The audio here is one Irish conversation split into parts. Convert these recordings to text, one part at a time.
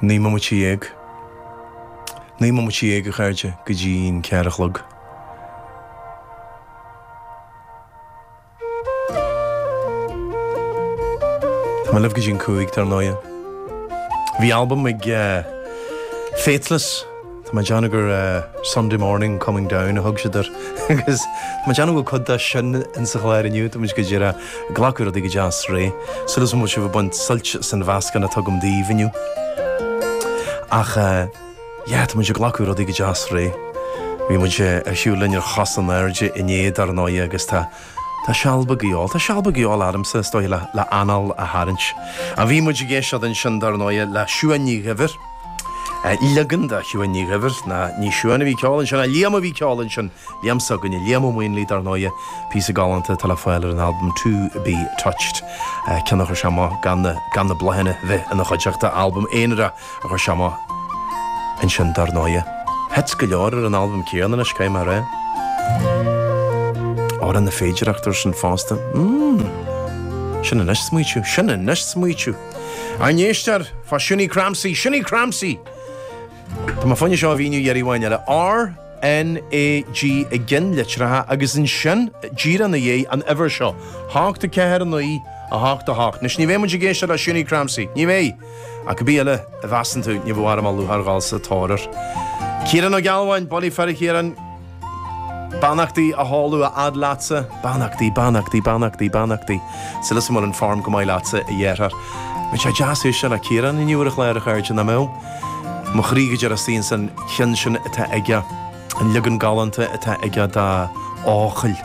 Ní mo tíag. Ní mo tíag a chairde go dín cearachlog. Tá leh go dín cúig tar nóia. Bhí album ag Faithless. Tá Jana gur Sunday morning coming down a thug siidir. Agus tá Jana go chud sin in sa chláir aniu, tá go dtíra ghlacúir a go jazz ré. Sulas mu sibh buint suilt san bhascan a tugam díomhiniu. Ach, tá mu ghlacúir a go jazz ré. Bhí mu siúlainn ar chasan airde inéad ar nóia agus tá sealba gíál adamsa stoi le anal a harint. A bhí mu géisiad an sin dar nóia le siúaní ghyfir. Ilagin da siúaní ghyfir na ní siúana bhí ceálann sin a líam a bhí ceálann sin líamsa gonne líam muoin lí dar nóia pí a galanta talafáilir an album To Be Touched. Cinnach ar seama gan na blahanna bheith in na chuideachta album éanara a chu seama in sin dar nóia. Het go leor an album céanna na scaim mar ré. Or an na féidirachtar sin fásta. Sinna nes smuitiú. Anéistar fa Siúní Cramsey. Tá má fanne seo bhíniu dhearihhaine le RNAG agin litratha agus in sin díra na dhé an ever seo. Háachta ceir an naí a háachta hácht. Nes ní bhéh mu géisiad a Siúní Cramsey. Ní bhé a go bíile a bheasan tú ní bhhar am lúthar gáilsa táir. Círan ó gealhhain bolí ferri círan Banachtaí a háú a adlása. Banachtaí. Silas mar an farm go mai lása a dhéarthar. Me sé jazzú se le círan in niúach leir a chairte na mé. Mo chríige ar a sín san chin sin atá aige an ligan galanta atá aige dá áchail.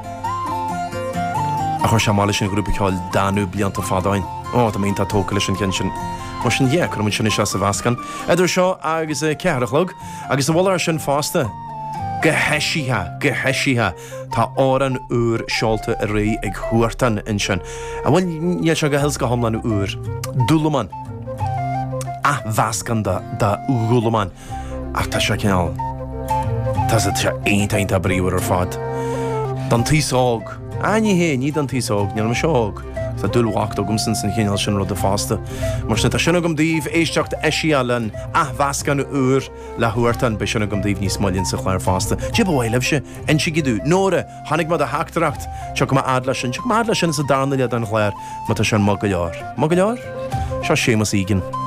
A chuir seamála sin grúpa ceáil danú blianta fadáin. Tá mínta tócaile sin cin sin. Mar sin dhé chum sinna se sa bhascan. Idir seo agus cearachlog agus a bhlar sin fásta. Go heisithe tá áran úr seolta a ré ag thuairtan in sin. A bhain níl se go hils go thomlan úr. Dúlaman. A bhascan da úlaman. Ach tá se cinál. Tá se aontainta bríomhar ar fad. Dan tíoság. Ní dan tíoság, níl me seág. Tá dúlhacht agam san chéineáil sin rud a fásta. Mar sin tá sinna gom díomh éisteacht eisialan a bhascan úr le thuairtan be sinna gom díomh níos mailinn sa chláir fásta. Tí bhhaileh se in si gidú. Nóra, tháinig mar a heachtarach teach má adla sin sa darna le an chláir má tá sin mo go leor. Mo go leor? Seo sémas ígin.